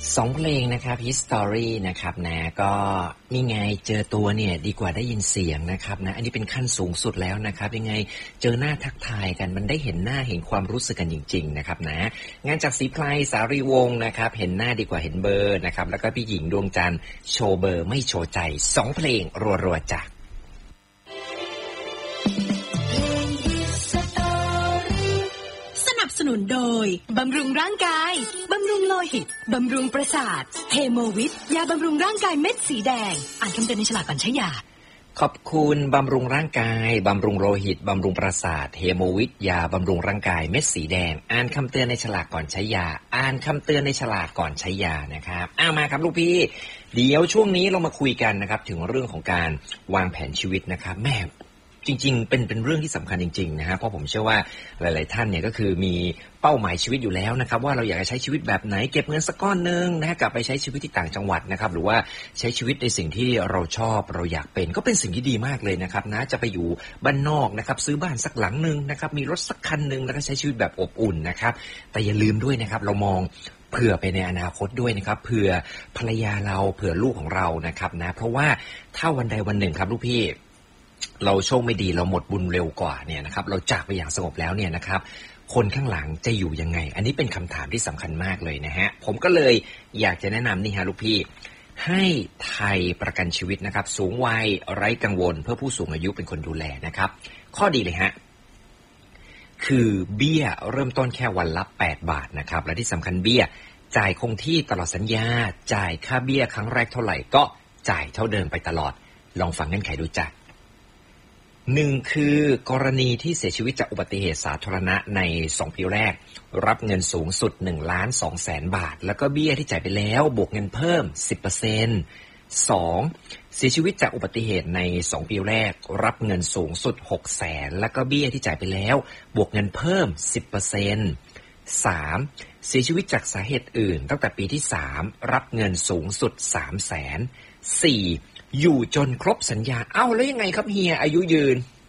2เพลงนะครับ History นะครับนะก็นี่ไงเจอตัวเนี่ยดีกว่าได้ยินเสียงนะครับนะอันนี้เป็นขั้นสูงสุดแล้วนะครับยังไงเจอหน้าทักทายกันมันได้เห็นหน้าเห็นความรู้สึกกันจริงๆนะครับนะงานจากศรีไพรสารีวงศ์นะครับเห็นหน้าดีกว่าเห็นเบอร์นะครับแล้วก็พี่หญิงดวงจันทร์โชว์เบอร์ไม่โชว์ใจ2เพลงรัวๆจ้ะสนุนโดยบำรุงร่างกายบำรุงโลหิตบำรุงประสาทเฮโมวิทยาบำรุงร่างกายเม็ดสีแดงอ่านคำเตือนในฉลากก่อนใช้ยาขอบคุณบำรุงร่างกายบำรุงโลหิตบำรุงประสาทเฮโมวิทยาบำรุงร่างกายเม็ดสีแดงอ่านคำเตือนในฉลากก่อนใช้ยาอ่านคำเตือนในฉลากก่อนใช้ยานะครับมาครับลูกพี่เดี๋ยวช่วงนี้เรามาคุยกันนะครับถึงเรื่องของการวางแผนชีวิตนะครับแม่จริงๆเป็นเรื่องที่สำคัญจริงๆนะฮะเพราะผมเชื่อว่าหลายๆท่านเนี่ยก็คือมีเป้าหมายชีวิตอยู่แล้วนะครับว่าเราอยากจะใช้ชีวิตแบบไหนเก็บเงินสักก้อนนึงนะฮะกลับไปใช้ชีวิตที่ต่างจังหวัดนะครับหรือว่าใช้ชีวิตในสิ่งที่เราชอบเราอยากเป็นก็เป็นสิ่งที่ดีมากเลยนะครับนะจะไปอยู่บ้านนอกนะครับซื้อบ้านสักหลังนึงนะครับมีรถสักคันนึงแล้วก็ใช้ชีวิตแบบอบอุ่นนะครับแต่อย่าลืมด้วยนะครับเรามองเผื่อไปในอนาคตด้วยนะครับเผื่อภรรยาเราเผื่อลูกของเรานะครับนะเพราะว่าถ้าวันใดวันหนึ่งครับลูกพี่เราโชคไม่ดีเราหมดบุญเร็วกว่าเนี่ยนะครับเราจากไปอย่างสงบแล้วเนี่ยนะครับคนข้างหลังจะอยู่ยังไงอันนี้เป็นคำถามที่สำคัญมากเลยนะฮะผมก็เลยอยากจะแนะนำนี่ฮะลูกพี่ให้ไทยประกันชีวิตนะครับสูงวัยไร้กังวลเพื่อผู้สูงอายุเป็นคนดูแลนะครับข้อดีเลยฮะคือเบี้ยเริ่มต้นแค่วันละ8 บาทนะครับและที่สำคัญเบี้ยจ่ายคงที่ตลอดสัญญาจ่ายค่าเบี้ยครั้งแรกเท่าไหร่ก็จ่ายเท่าเดิมไปตลอดลองฟังเงื่อนไขดูจ้ะ1คือกรณีที่เสียชีวิตจากอุบัติเหตุสาธารณะใน2ปีแรกรับเงินสูงสุด 1,200,000 บาทแล้วก็เบี้ยที่จ่ายไปแล้วบวกเงินเพิ่ม 10% 2เสียชีวิตจากอุบัติเหตุใน2ปีแรกรับเงินสูงสุด 600,000แล้วก็เบี้ยที่จ่ายไปแล้วบวกเงินเพิ่ม 10% 3เสียชีวิตจากสาเหตุอื่นตั้งแต่ปีที่3รับเงินสูงสุด 300,000 4อยู่จนครบสัญญาแล้วยังไงครับเฮียอายุยืน